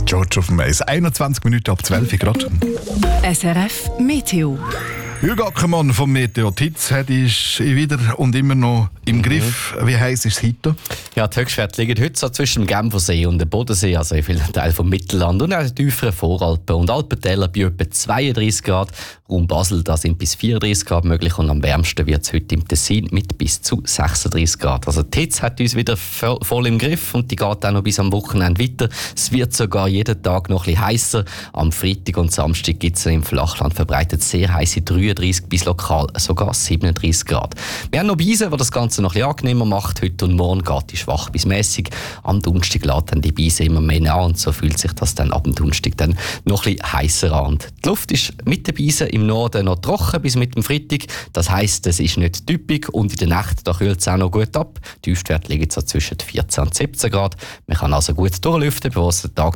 George auf dem Eis. 21 Minuten ab 12 Grad. SRF Meteo. Jürgen Ackermann vom Meteo. Die Hitze ist wieder und immer noch im Griff. Wie heiß ist es heute? Ja, die Höchstwerte liegen heute so zwischen dem Genfersee und dem Bodensee, also in vielen Teilen vom Mittelland und auch den tieferen Voralpen und Alpentäler bei etwa 32 Grad. Raum Basel, da sind bis 34 Grad möglich und am wärmsten wird es heute im Tessin mit bis zu 36 Grad. Also die Hitze hat uns wieder voll im Griff und die geht auch noch bis am Wochenende weiter. Es wird sogar jeden Tag noch ein bisschen heißer. Am Freitag und Samstag gibt es im Flachland verbreitet sehr heiße 33 bis lokal sogar 37 Grad. Wir haben noch Beise, die das Ganze noch ein bisschen angenehmer macht. Heute und morgen geht die schwach bis mäßig. Am Donnerstag lässt dann die Beise immer mehr nach und so fühlt sich das dann ab dem Donnerstag dann noch ein bisschen heißer an. Und die Luft ist mit den Beisen im Norden noch trocken bis mit dem Freitag. Das heisst, es ist nicht typisch und in der Nacht kühlt es auch noch gut ab. Die Tiefstwerte liegen so zwischen 14 und 17 Grad. Man kann also gut durchlüften, bevor es den Tag